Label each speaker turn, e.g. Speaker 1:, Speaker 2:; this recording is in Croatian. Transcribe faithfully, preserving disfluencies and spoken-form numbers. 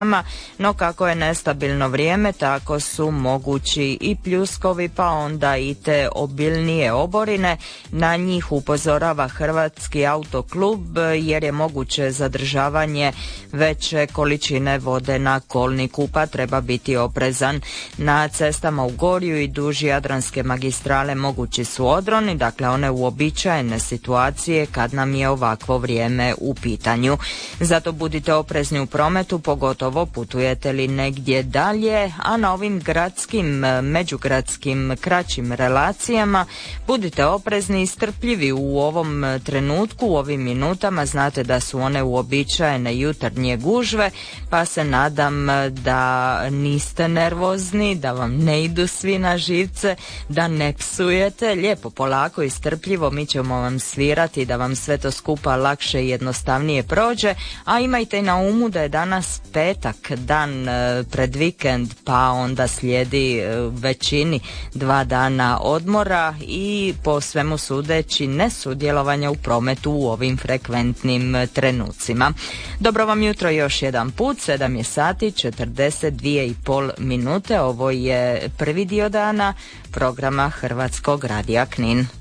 Speaker 1: no kako je nestabilno vrijeme, tako su mogući i pljuskovi, pa onda i te obilnije oborine. Na njih upozorava Hrvatski autoklub jer je moguće zadržavanje veće količine vode na kolniku, pa treba biti oprezan. Na cestama u Gorju i duž Jadranske magistrale mogući su odroni, dakle one uobičajene situacije kad nam je ovakvo vrijeme u pitanju. Zato budite oprezni u prometu, pogotovo putujete li negdje dalje, a na ovim gradskim, međugradskim kraćim relacijama budite oprezni i strpljivi u ovom trenutku, u ovim minutama. Znate da su one uobičajene jutarnje gužve, pa se nadam da niste nervozni, da vam ne idu svi na živce, da ne psujete. Lijepo, polako i strpljivo mi ćemo vam svirati da vam sve to skupa lakše i jednostavnije prođe, a imajte i na umu da je danas petak, dan pred vikend, pa onda slijedi većini dva dana odmora i po svemu sudeći nesudjelovanja u prometu u ovim frekventnim trenucima. Dobro vam jutro još jedan put, sedam je sati, četrdeset dvije i pol minute, ovo je prvi dio dana programa Hrvatskog radija Knin.